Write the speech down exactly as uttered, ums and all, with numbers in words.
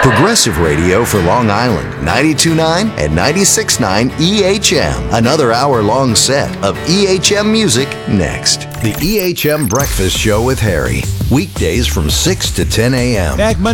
Progressive Radio for Long Island, ninety-two point nine and ninety-six point nine E H M. Another hour-long set of E H M music next. The E H M Breakfast Show with Harry. Weekdays from six to ten a.m. Back Monday